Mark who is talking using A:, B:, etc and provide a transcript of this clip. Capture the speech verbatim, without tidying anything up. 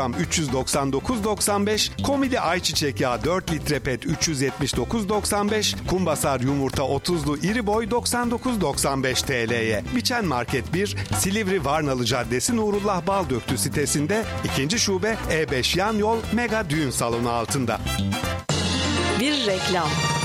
A: üç yüz doksan dokuz doksan beş, Komili ayçiçek yağı dört litre pet üç yüz yetmiş dokuz doksan beş, Kumbasar yumurta otuzlu iri boy doksan dokuz doksan beş T L'ye. Biçen Market bir, Silivri Varnalı Caddesi Nurullah Baldöktü sitesinde, ikinci şube E beş yan yol Mega Düğün Salonu altında.
B: Bir reklam.